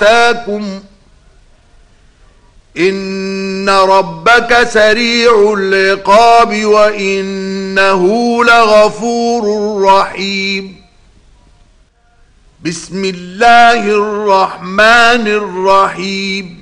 أتاكم إن ربك سريع العقاب وإنه لغفور رحيم. بسم الله الرحمن الرحيم.